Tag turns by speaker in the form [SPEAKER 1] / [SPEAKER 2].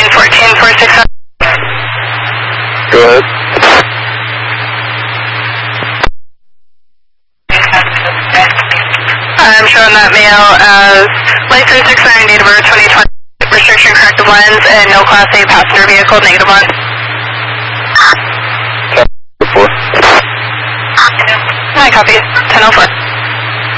[SPEAKER 1] 1414467.
[SPEAKER 2] Go ahead.
[SPEAKER 1] I'm showing that male as license expiring date of birth 2020, restriction corrective lens, and no Class A passenger vehicle, -1.
[SPEAKER 2] 10-4.
[SPEAKER 1] I copy. 1004.